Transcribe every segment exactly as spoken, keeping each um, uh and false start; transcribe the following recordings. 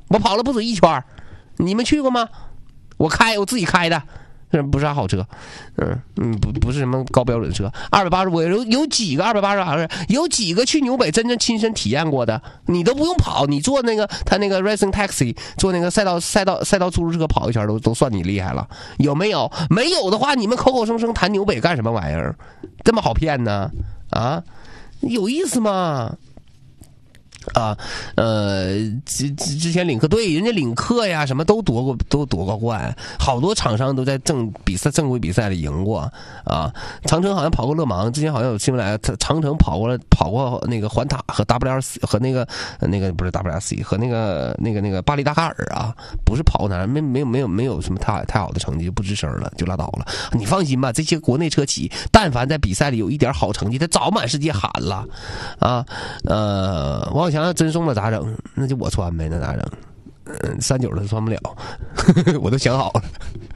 我跑了不止一圈，你们去过吗？我开我自己开的。不是啥好车，嗯嗯，不不是什么高标准车，二百八十五有有几个二百八十二有几个去纽北真正亲身体验过的？你都不用跑，你坐那个他那个 racing taxi， 坐那个赛道赛道赛道出租车跑一圈都都算你厉害了，有没有？没有的话，你们口口声声谈纽北干什么玩意儿？这么好骗呢？啊，有意思吗？啊，呃，之之前领克对人家领克呀，什么都夺过，都夺过冠，好多厂商都在正比赛正规比赛里赢过啊。长城好像跑过勒芒，之前好像有新闻来，长城跑过了跑过那个环塔和 W R C 和那个那个不是 W R C 和那个那个那个巴黎达喀尔啊，不是跑过哪没没有没有没有什么太太好的成绩就不吱声了，就拉倒了。你放心吧，这些国内车企，但凡在比赛里有一点好成绩，他早满世界喊了啊。呃，王小强要真送了咋整？那就我穿呗，那咋整？嗯，三九的穿不了，我都想好了。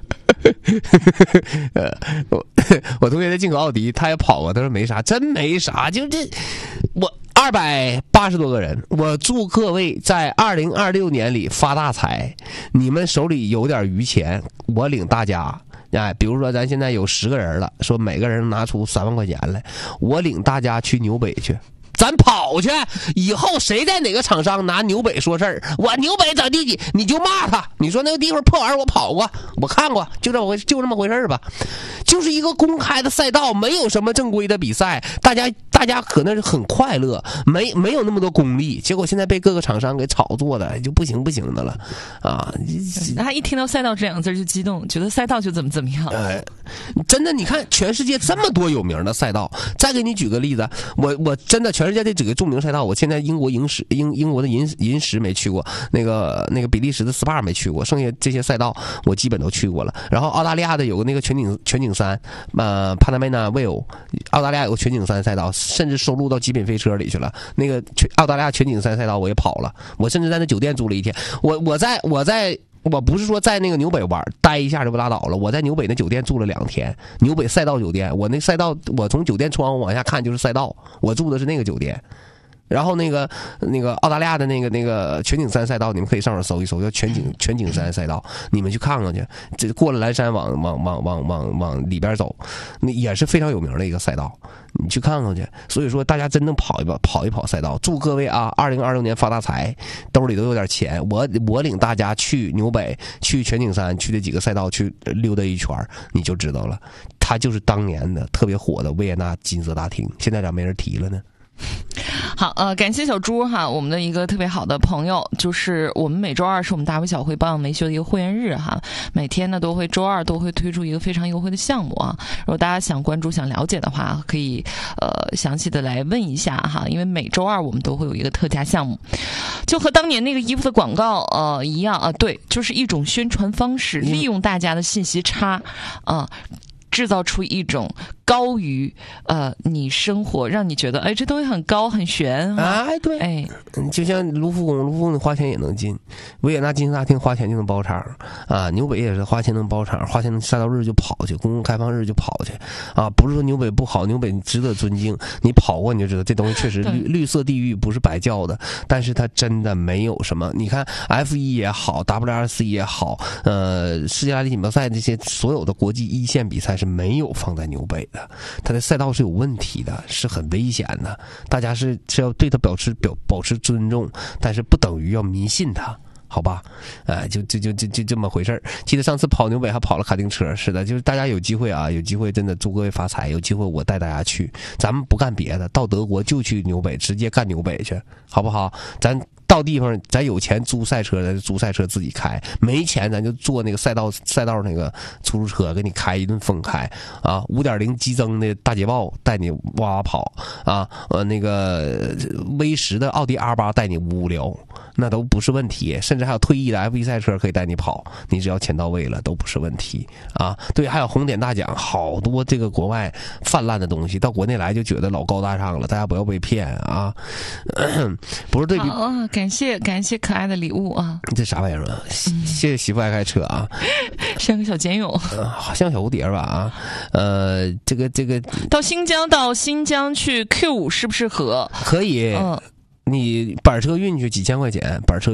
呃，我我同学在进口奥迪，他也跑过，他说没啥，真没啥，就这我二百八十多个人，我祝各位在二零二六年里发大财，你们手里有点余钱，我领大家。哎，比如说咱现在有十个人了，说每个人拿出三万块钱来，我领大家去纽北去。咱跑去，以后谁在哪个厂商拿纽北说事儿，我纽北怎地，你就骂他。你说那个地方破玩意儿，我跑过，我看过，就这么回就这么回事儿吧。就是一个公开的赛道，没有什么正规的比赛，大家大家可能是很快乐，没没有那么多功利。结果现在被各个厂商给炒作的就不行不行的了啊！ 他一听到赛道这两个字就激动，觉得赛道就怎么怎么样。 哎，真的，你看全世界这么多有名的赛道，再给你举个例子，我我真的全世界这几个著名赛道，我现在英国银石英英国的银银石没去过，那个那个比利时的 S P A 没去过，剩下这些赛道我基本都去过了。然后澳大利亚的有个那个全景全景山，呃 Panamera Vale， 澳大利亚有个全景山赛道，甚至收录到极品飞车里去了。那个全澳大利亚全景山赛道我也跑了，我甚至在那酒店住了一天。我我在我在。我不是说在那个纽北玩待一下就不拉倒了，我在纽北那酒店住了两天，纽北赛道酒店，我那赛道我从酒店窗户往下看就是赛道，我住的是那个酒店。然后那个那个澳大利亚的那个那个全景山赛道，你们可以上网搜一搜，叫全景全景山赛道，你们去看看去。这过了蓝山往往往往往往里边走，那也是非常有名的一个赛道，你去看看去。所以说，大家真正跑一跑跑一跑赛道，祝各位啊，二零二六年发大财，兜里都有点钱。我我领大家去纽北、去全景山、去这几个赛道去溜达一圈，你就知道了。它就是当年的特别火的维也纳金色大厅，现在咋没人提了呢？ 好，呃，感谢小朱哈，我们的一个特别好的朋友，就是我们每周二是我们大伟小会保养维修的一个会员日哈，每天呢都会周二都会推出一个非常优惠的项目啊，如果大家想关注想了解的话，可以呃详细的来问一下哈，因为每周二我们都会有一个特价项目，就和当年那个衣服的广告呃一样啊，对，就是一种宣传方式，利用大家的信息差啊。呃制造出一种高于呃你生活，让你觉得哎这东西很高很玄啊，哎对， 哎， 就像卢浮宫，卢浮宫你花钱也能进，维也纳金色大厅花钱就能包场啊，纽北也是花钱能包场，花钱能赛道日就跑去，公共开放日就跑去啊，不是说纽北不好，纽北值得尊敬，你跑过你就知道这东西确实绿绿色地狱不是白叫的，但是它真的没有什么，你看 F 一 也好 W R C 也好，呃世界拉力锦标赛这些所有的国际一线比赛是没有放在纽北的，它的赛道是有问题的，是很危险的，大家是是要对它保持表保持尊重，但是不等于要迷信它。好吧，哎，就就就就就这么回事儿。记得上次跑纽北还跑了卡丁车，是的，就是大家有机会啊，有机会真的祝各位发财，有机会我带大家去，咱们不干别的，到德国就去纽北，直接干纽北去，好不好？咱到地方，咱有钱租赛车，咱就租赛车自己开；没钱，咱就坐那个赛道赛道那个出租车，给你开一顿疯开啊！五点零激增的大捷豹带你哇哇跑啊！呃，那个 V 十的奥迪 R 八带你无聊，那都不是问题。甚至还有退役的 F 一 赛车可以带你跑，你只要钱到位了，都不是问题啊！对，还有红点大奖，好多这个国外泛滥的东西，到国内来就觉得老高大上了，大家不要被骗啊！不是对比。 感谢感谢可爱的礼物啊！ 这啥玩意儿啊？谢谢媳妇爱开车啊！ 像个小茧蛹， 呃、像小蝴蝶吧啊！呃，这个这个到新疆到新疆去 Q 五适不适合？ 可以，嗯，你板车运去几千块钱，板车。